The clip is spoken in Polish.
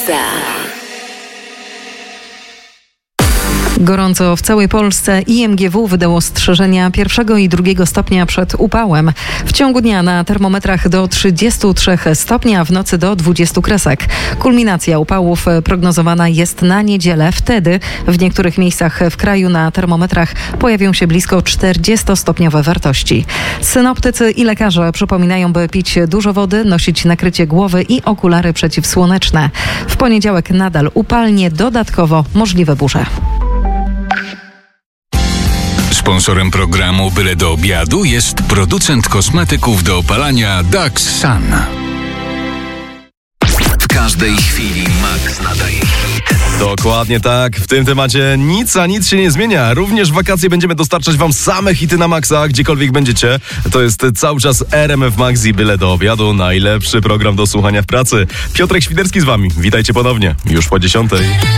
Ekstra. Gorąco w całej Polsce. IMGW wydało ostrzeżenia 1. i 2. stopnia przed upałem. W ciągu dnia na termometrach do 33 stopni, a w nocy do 20 kresek. Kulminacja upałów prognozowana jest na niedzielę. Wtedy w niektórych miejscach w kraju na termometrach pojawią się blisko 40-stopniowe wartości. Synoptycy i lekarze przypominają, by pić dużo wody, nosić nakrycie głowy i okulary przeciwsłoneczne. W poniedziałek nadal upalnie, dodatkowo możliwe burze. Sponsorem programu Byle do obiadu jest producent kosmetyków do opalania Dax Sun. W każdej chwili Max nadaje hit. Dokładnie tak. W tym temacie nic się nie zmienia. Również w wakacje będziemy dostarczać wam same hity na Maxa, gdziekolwiek będziecie. To jest cały czas RMF Max i Byle do obiadu. Najlepszy program do słuchania w pracy. Piotrek Świderski z wami. Witajcie ponownie. Już po 10:00.